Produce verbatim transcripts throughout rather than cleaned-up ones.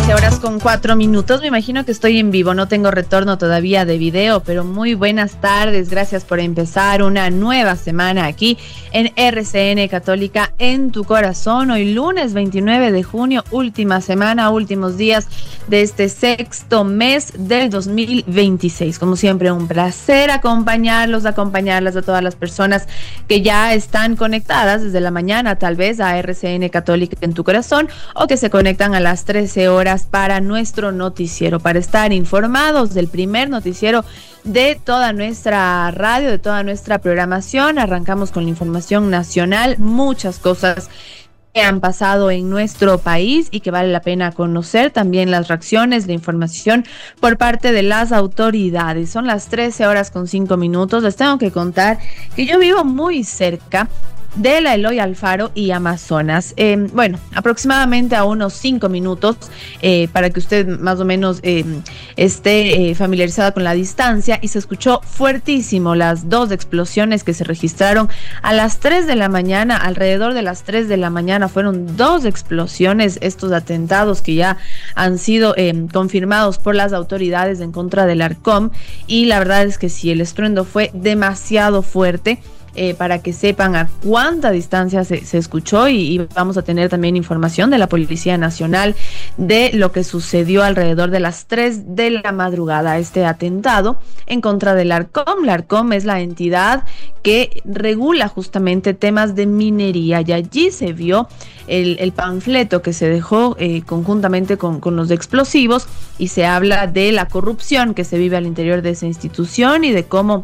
trece horas con cuatro minutos. Me imagino que estoy en vivo, no tengo retorno todavía de video, pero muy buenas tardes. Gracias por empezar una nueva semana aquí en R C N Católica en tu corazón. Hoy lunes veintinueve de junio, última semana, últimos días de este sexto mes del dos mil veintiséis. Como siempre, un placer acompañarlos, acompañarlas a todas las personas que ya están conectadas desde la mañana, tal vez a R C N Católica en tu corazón, o que se conectan a las trece horas para nuestro noticiero, para estar informados del primer noticiero de toda nuestra radio, de toda nuestra programación. Arrancamos con la información nacional, muchas cosas que han pasado en nuestro país y que vale la pena conocer, también las reacciones, la información por parte de las autoridades. Son las trece horas con cinco minutos. Les tengo que contar que yo vivo muy cerca de la Eloy Alfaro y Amazonas. Eh, bueno, aproximadamente a unos cinco minutos, eh, para que usted más o menos eh, esté eh, familiarizada con la distancia. Y se escuchó fuertísimo las dos explosiones que se registraron a las tres de la mañana, alrededor de las tres de la mañana. Fueron dos explosiones, estos atentados que ya han sido eh, confirmados por las autoridades en contra del Arcom. Y la verdad es que sí, el estruendo fue demasiado fuerte. Eh, para que sepan a cuánta distancia se, se escuchó, y, y vamos a tener también información de la Policía Nacional de lo que sucedió alrededor de las tres de la madrugada, este atentado en contra del Arcom. La Arcom es la entidad que regula justamente temas de minería, y allí se vio el, el panfleto que se dejó eh, conjuntamente con, con los explosivos, y se habla de la corrupción que se vive al interior de esa institución y de cómo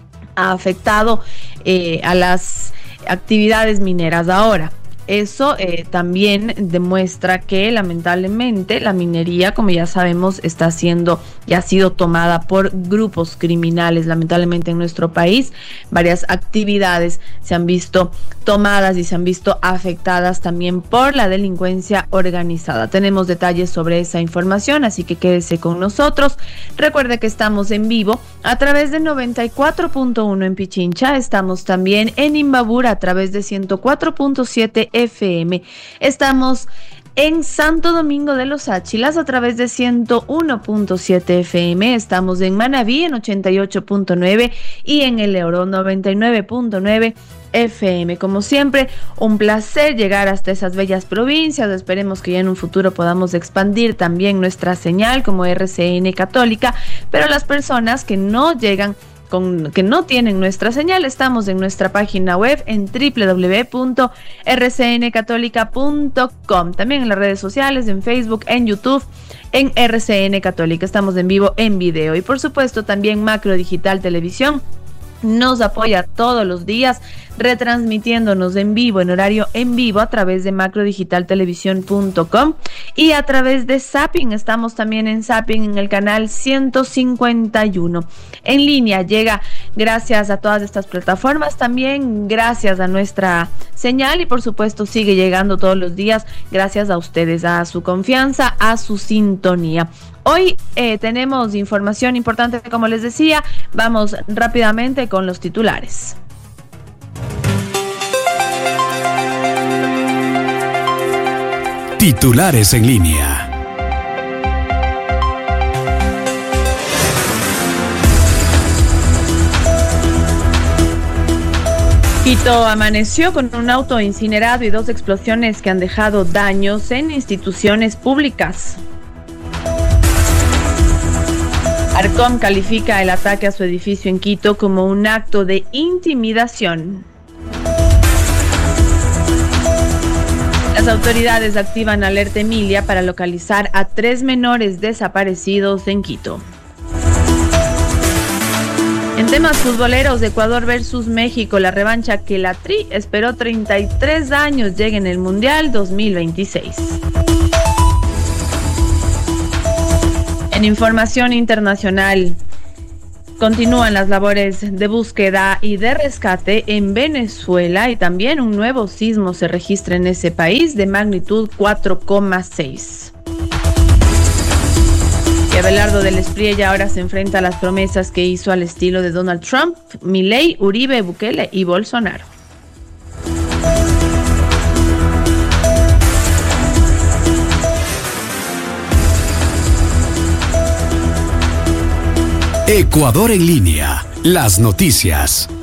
ha afectado eh, a las actividades mineras. Ahora, eso eh, también demuestra que lamentablemente la minería, como ya sabemos, está siendo y ha sido tomada por grupos criminales. Lamentablemente en nuestro país varias actividades se han visto tomadas y se han visto afectadas también por la delincuencia organizada. Tenemos detalles sobre esa información, así que quédese con nosotros. Recuerde que estamos en vivo a través de noventa y cuatro punto uno en Pichincha. Estamos también en Imbabura a través de ciento cuatro punto siete F M. Estamos en Santo Domingo de los Áchilas a través de ciento uno punto siete F M. Estamos en Manabí en ochenta y ocho punto nueve y en El Leorón noventa y nueve punto nueve F M. Como siempre, un placer llegar hasta esas bellas provincias. Esperemos que ya en un futuro podamos expandir también nuestra señal como R C N Católica, pero las personas que no llegan Con, que no tienen nuestra señal, estamos en nuestra página web en doble u doble u doble u punto r c n católica punto com, también en las redes sociales, en Facebook, en YouTube, en R C N Católica. Estamos en vivo en video, y por supuesto también Macro Digital Televisión nos apoya todos los días, retransmitiéndonos en vivo, en horario en vivo, a través de macro digital televisión punto com y a través de Zapping. Estamos también en Zapping en el canal ciento cincuenta y uno. En línea llega gracias a todas estas plataformas, también gracias a nuestra señal, y por supuesto sigue llegando todos los días gracias a ustedes, a su confianza, a su sintonía. Hoy eh, tenemos información importante, como les decía. Vamos rápidamente con los titulares. Titulares en línea. Quito amaneció con un auto incinerado y dos explosiones que han dejado daños en instituciones públicas. Arcom califica el ataque a su edificio en Quito como un acto de intimidación. Las autoridades activan alerta Emilia para localizar a tres menores desaparecidos en Quito. En temas futboleros, Ecuador versus México, la revancha que la Tri esperó treinta y tres años llegue en el Mundial dos mil veintiséis. En información internacional, continúan las labores de búsqueda y de rescate en Venezuela, y también un nuevo sismo se registra en ese país de magnitud cuatro coma seis. Y Abelardo del Espriella ahora se enfrenta a las promesas que hizo al estilo de Donald Trump, Milei, Uribe, Bukele y Bolsonaro. Ecuador en línea. Las noticias.